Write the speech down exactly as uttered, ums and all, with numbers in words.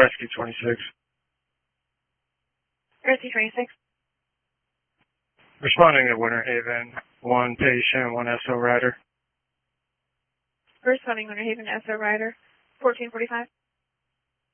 Rescue twenty-six. Rescue twenty-six. Responding to Winter Haven, one patient, one S O rider. Responding Winter Haven, S O rider, fourteen forty-five.